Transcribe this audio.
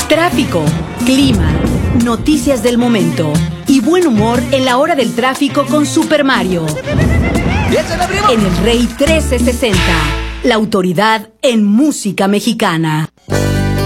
Tráfico, clima, noticias del momento y buen humor en la hora del tráfico con Super Mario. En el Rey 1360, la autoridad en música mexicana.